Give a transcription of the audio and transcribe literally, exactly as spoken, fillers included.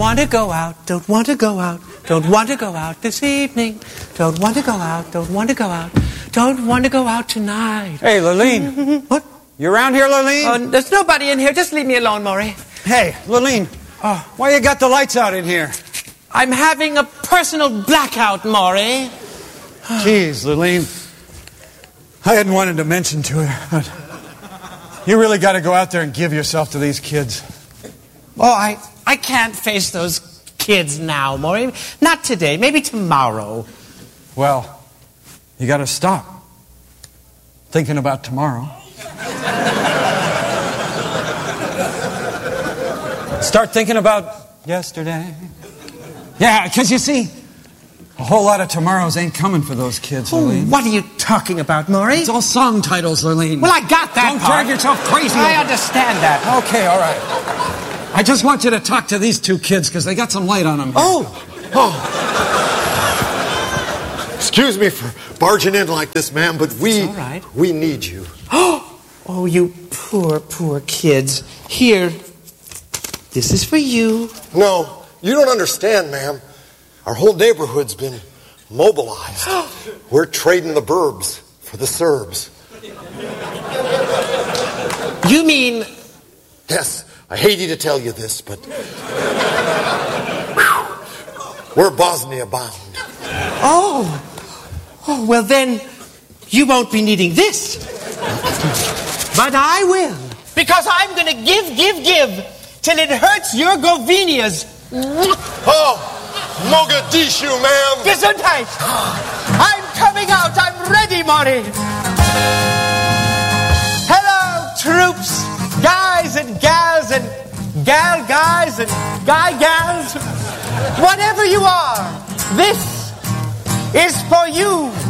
want to go out, don't want to go out, don't want to go out this evening, don't want to go out, don't want to go out, don't want to go out tonight. Hey, Lurleen. What? You around here, Lurleen? Oh, there's nobody in here. Just leave me alone, Maury. Hey, Lurleen. Oh, why you got the lights out in here? I'm having a personal blackout, Maury. Jeez, Lurleen. I hadn't wanted to mention to her, but you really got to go out there and give yourself to these kids. Oh, I, I can't face those kids now, Maury. Not today. Maybe tomorrow. Well, you got to stop thinking about tomorrow. Start thinking about yesterday. Yeah, because you see, a whole lot of tomorrows ain't coming for those kids, Lurleen. Oh, what are you talking about, Maury? It's all song titles, Lurleen. Well, I got that Don't part. drive yourself crazy. I understand that. Okay, all right. I just want you to talk to these two kids because they got some light on them here. Oh. Oh. Excuse me for barging in like this, ma'am, but we It's all right. we need you. Oh, you poor, poor kids. Here, this is for you. No, you don't understand, ma'am. Our whole neighborhood's been mobilized. We're trading the burbs for the Serbs. You mean... Yes, I hate you to tell you this, but whew, we're Bosnia bound. Oh. Oh, well then, you won't be needing this. But I will. Because I'm going to give, give, give till it hurts your Govinias. Oh, Mogadishu, ma'am. Gesundheit. I'm coming out. I'm ready, Maury. Hello, troops, guys and gals and gal guys and guy gals. Whatever you are, this is for you.